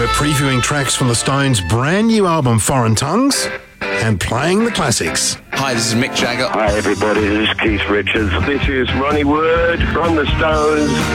We're previewing tracks from the Stones' brand new album Foreign Tongues and playing the classics. Hi, this is Mick Jagger. Hi everybody, this is Keith Richards. This is Ronnie Wood from the Stones.